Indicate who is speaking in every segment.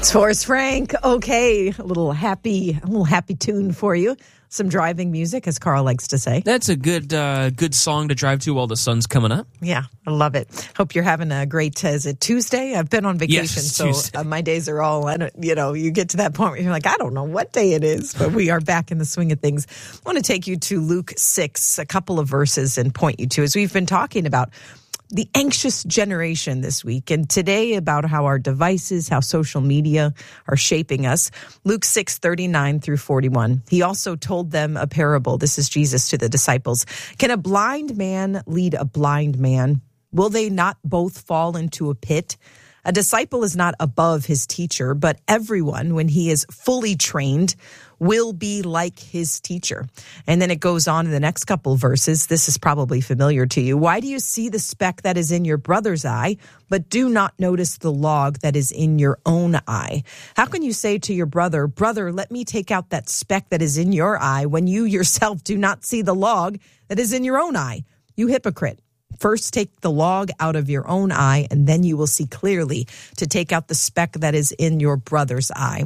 Speaker 1: It's Forrest Frank. Okay, a little happy tune for you. Some driving music, as Carl likes to say.
Speaker 2: That's a good song to drive to while the sun's coming up.
Speaker 1: Yeah, I love it. Hope you're having a great, is it Tuesday? I've been on vacation,
Speaker 2: yes,
Speaker 1: so my days are all, you get to that point where you're like, I don't know what day it is, but we are back in the swing of things. I want to take you to Luke 6, a couple of verses, and point you to, as we've been talking about the anxious generation this week, and today about how our devices, how social media are shaping us. Luke 6:39 through 41. He also told them a parable. This is Jesus to the disciples. Can a blind man lead a blind man? Will they not both fall into a pit? A disciple is not above his teacher, but everyone, when he is fully trained, will be like his teacher. And then it goes on in the next couple verses. This is probably familiar to you. Why do you see the speck that is in your brother's eye, but do not notice the log that is in your own eye? How can you say to your brother, brother, let me take out that speck that is in your eye, when you yourself do not see the log that is in your own eye? You hypocrite. First, take the log out of your own eye, and then you will see clearly to take out the speck that is in your brother's eye.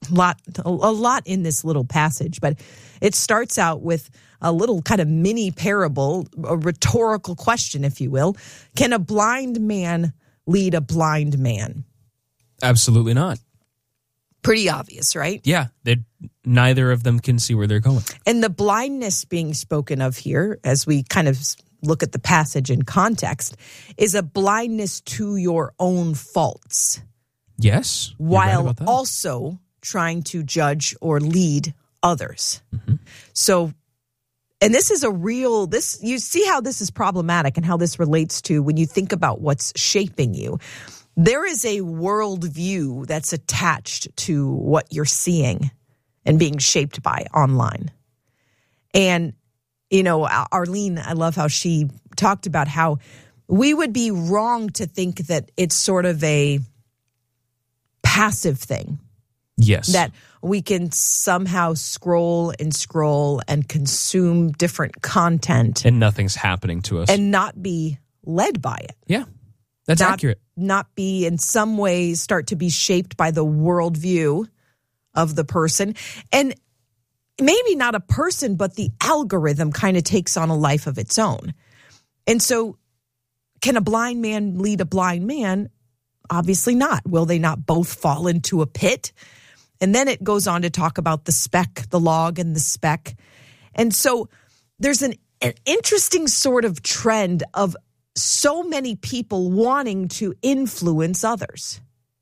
Speaker 1: A lot in this little passage, but it starts out with a little kind of mini parable, a rhetorical question, if you will. Can a blind man lead a blind man?
Speaker 2: Absolutely not.
Speaker 1: Pretty obvious, right?
Speaker 2: Yeah, neither of them can see where they're going.
Speaker 1: And the blindness being spoken of here, as we kind of look at the passage in context, is a blindness to your own faults.
Speaker 2: Yes.
Speaker 1: While
Speaker 2: right
Speaker 1: also trying to judge or lead others. Mm-hmm. So, and this is you see how this is problematic and how this relates to when you think about what's shaping you. There is a worldview that's attached to what you're seeing and being shaped by online. And, Arlene, I love how she talked about how we would be wrong to think that it's sort of a passive thing.
Speaker 2: Yes.
Speaker 1: That we can somehow scroll and consume different content.
Speaker 2: And nothing's happening to us.
Speaker 1: And not be led by it.
Speaker 2: Yeah, that's accurate.
Speaker 1: Not be in some ways start to be shaped by the worldview of the person. And maybe not a person, but the algorithm kind of takes on a life of its own. And so can a blind man lead a blind man? Obviously not. Will they not both fall into a pit? And then it goes on to talk about the speck, the log and the speck. And so there's an interesting sort of trend of so many people wanting to influence others.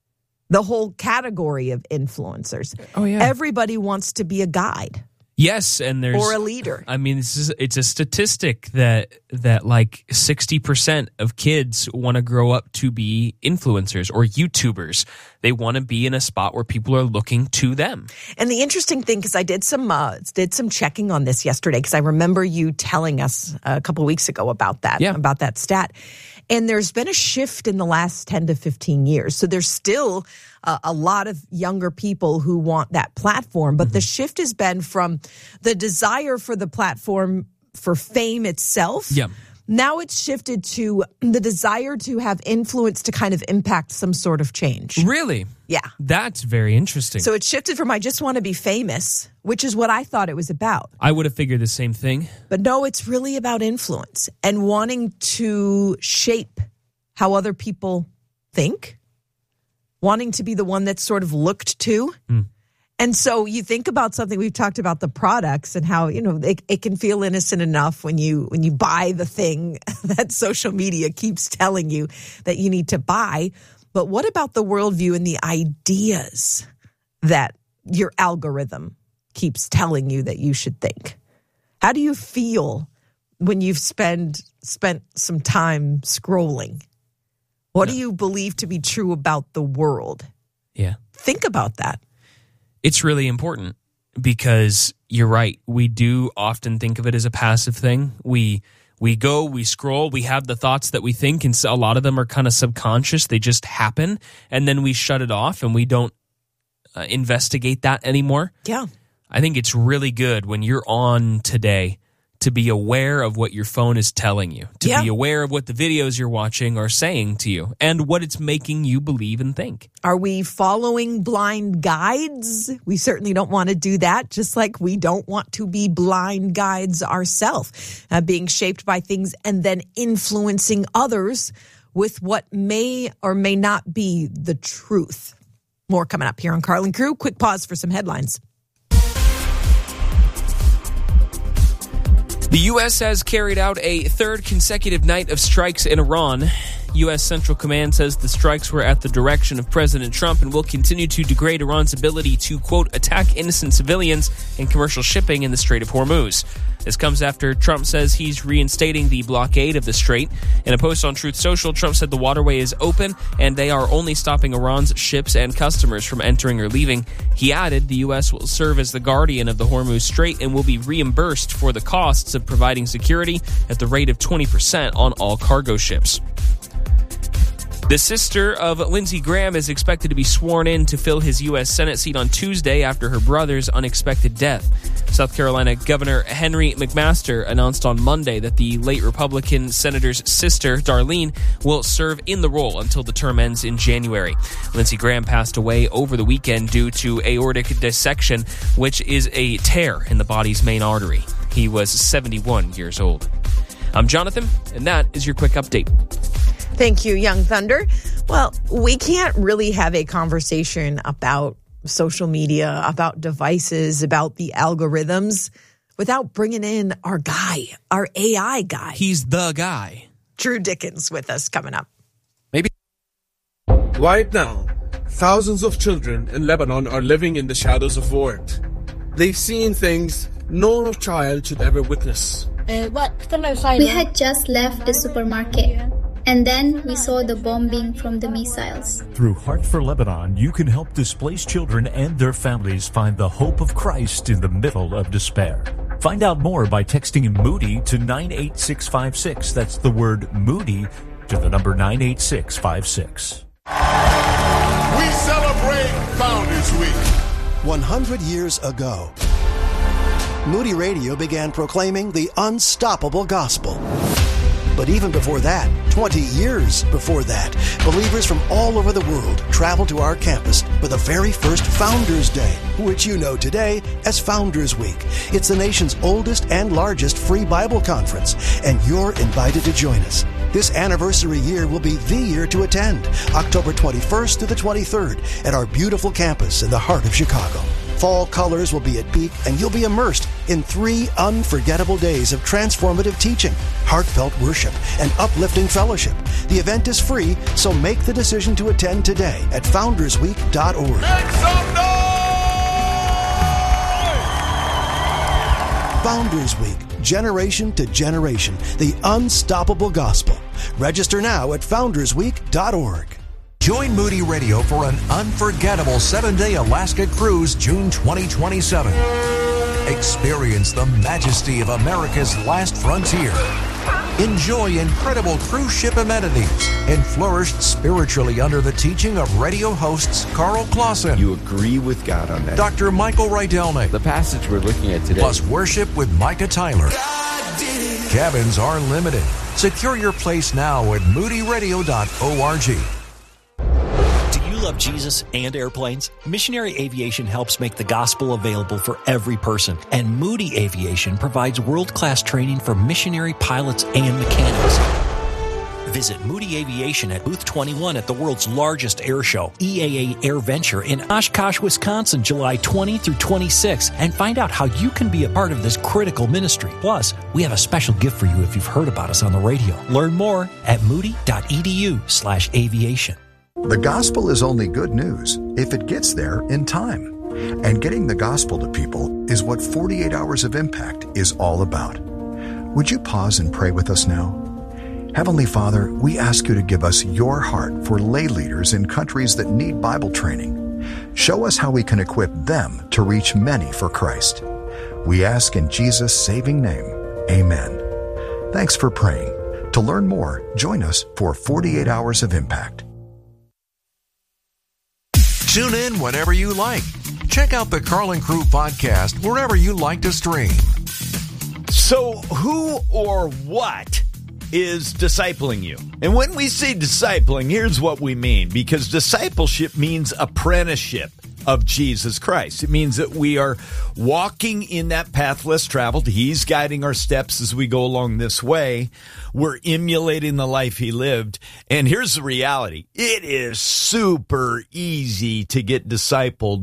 Speaker 1: The whole category of influencers.
Speaker 2: Oh, yeah.
Speaker 1: Everybody wants to be a guide.
Speaker 2: Yes, and
Speaker 1: or a leader.
Speaker 2: I mean, it's a statistic that like 60% of kids want to grow up to be influencers or YouTubers. They want to be in a spot where people are looking to them.
Speaker 1: And the interesting thing, because I did some checking on this yesterday, because I remember you telling us a couple of weeks ago about that, about that stat. And there's been a shift in the last 10 to 15 years. So there's still a lot of younger people who want that platform. But the shift has been from the desire for the platform for fame itself.
Speaker 2: Yeah.
Speaker 1: Now it's shifted to the desire to have influence to kind of impact some sort of change.
Speaker 2: Really?
Speaker 1: Yeah.
Speaker 2: That's very interesting.
Speaker 1: So it shifted from I just want to be famous, which is what I thought it was about.
Speaker 2: I would have figured the same thing.
Speaker 1: But no, it's really about influence and wanting to shape how other people think, wanting to be the one that's sort of looked to. And so you think about something, we've talked about the products and how, it can feel innocent enough when you buy the thing that social media keeps telling you that you need to buy. But what about the worldview and the ideas that your algorithm keeps telling you that you should think? How do you feel when you've spent some time scrolling? What do you believe to be true about the world?
Speaker 2: Yeah.
Speaker 1: Think about that.
Speaker 2: It's really important because you're right. We do often think of it as a passive thing. We go, we scroll, we have the thoughts that we think, and a lot of them are kind of subconscious. They just happen, and then we shut it off, and we don't investigate that anymore.
Speaker 1: Yeah.
Speaker 2: I think it's really good when you're on today to be aware of what your phone is telling you, to
Speaker 1: Yeah.
Speaker 2: be aware of what the videos you're watching are saying to you, and what it's making you believe and think.
Speaker 1: Are we following blind guides? We certainly don't want to do that, just like we don't want to be blind guides ourselves, being shaped by things and then influencing others with what may or may not be the truth. More coming up here on Karl and Crew. Quick pause for some headlines.
Speaker 2: The U.S. has carried out a third consecutive night of strikes in Iran. U.S. Central Command says the strikes were at the direction of President Trump and will continue to degrade Iran's ability to, quote, attack innocent civilians and commercial shipping in the Strait of Hormuz. This comes after Trump says he's reinstating the blockade of the strait. In a post on Truth Social, Trump said the waterway is open and they are only stopping Iran's ships and customers from entering or leaving. He added the U.S. will serve as the guardian of the Hormuz Strait and will be reimbursed for the costs of providing security at the rate of 20% on all cargo ships. The sister of Lindsey Graham is expected to be sworn in to fill his U.S. Senate seat on Tuesday after her brother's unexpected death. South Carolina Governor Henry McMaster announced on Monday that the late Republican senator's sister, Darlene, will serve in the role until the term ends in January. Lindsey Graham passed away over the weekend due to aortic dissection, which is a tear in the body's main artery. He was 71 years old. I'm Jonathan, and that is your quick update.
Speaker 1: Thank you, Young Thunder. Well, we can't really have a conversation about social media, about devices, about the algorithms without bringing in our guy, our AI guy.
Speaker 2: He's the guy.
Speaker 1: Drew Dickens with us coming up.
Speaker 2: Maybe.
Speaker 3: Right now, thousands of children in Lebanon are living in the shadows of war. They've seen things no child should ever witness.
Speaker 4: We had just left the supermarket, and then we saw the bombing from the missiles.
Speaker 5: Through Heart for Lebanon, you can help displaced children and their families find the hope of Christ in the middle of despair. Find out more by texting Moody to 98656. That's the word Moody to the number 98656.
Speaker 6: We celebrate Founders Week.
Speaker 7: 100 years ago, Moody Radio began proclaiming the unstoppable gospel. But even before that, 20 years before that, believers from all over the world traveled to our campus for the very first Founders Day, which you know today as Founders Week. It's the nation's oldest and largest free Bible conference, and you're invited to join us. This anniversary year will be the year to attend, October 21st to the 23rd at our beautiful campus in the heart of Chicago. Fall colors will be at peak, and you'll be immersed in 3 unforgettable days of transformative teaching, heartfelt worship, and uplifting fellowship. The event is free, so make the decision to attend today at foundersweek.org.
Speaker 6: Make some noise!
Speaker 7: Founders Week, generation to generation, the unstoppable gospel. Register now at foundersweek.org.
Speaker 8: Join Moody Radio for an unforgettable 7-day Alaska cruise June 2027. Experience the majesty of America's last frontier. Enjoy incredible cruise ship amenities and flourish spiritually under the teaching of radio hosts Carl Clausen.
Speaker 9: You agree with God on that.
Speaker 8: Dr. Michael Rydelny.
Speaker 9: The passage we're looking at today.
Speaker 8: Plus worship with Micah Tyler. Cabins are limited. Secure your place now at moodyradio.org.
Speaker 10: Love Jesus and airplanes? Missionary Aviation helps make the gospel available for every person, and Moody Aviation provides world-class training for missionary pilots and mechanics. Visit Moody Aviation at Booth 21 at the world's largest air show, EAA AirVenture in Oshkosh, Wisconsin, July 20 through 26, and find out how you can be a part of this critical ministry. Plus, we have a special gift for you if you've heard about us on the radio. Learn more at moody.edu/aviation.
Speaker 11: The gospel is only good news if it gets there in time. And getting the gospel to people is what 48 Hours of Impact is all about. Would you pause and pray with us now? Heavenly Father, we ask you to give us your heart for lay leaders in countries that need Bible training. Show us how we can equip them to reach many for Christ. We ask in Jesus' saving name, amen. Thanks for praying. To learn more, join us for 48 Hours of Impact.
Speaker 8: Tune in whenever you like. Check out the Karl and Crew podcast wherever you like to stream.
Speaker 12: So who or what is discipling you? And when we say discipling, here's what we mean, because discipleship means apprenticeship of Jesus Christ. It means that we are walking in that path less traveled. He's guiding our steps as we go along this way. We're emulating the life he lived. And here's the reality. It is super easy to get discipled